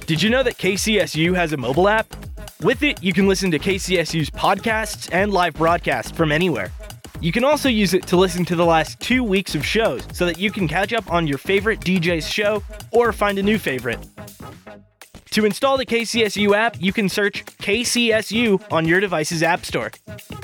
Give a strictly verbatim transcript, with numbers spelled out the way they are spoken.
Did you know that K C S U has a mobile app? With it, you can listen to K C S U's podcasts and live broadcasts from anywhere. You can also use it to listen to the last two weeks of shows so that you can catch up on your favorite D J's show or find a new favorite. To install the K C S U app, you can search K C S U on your device's app store.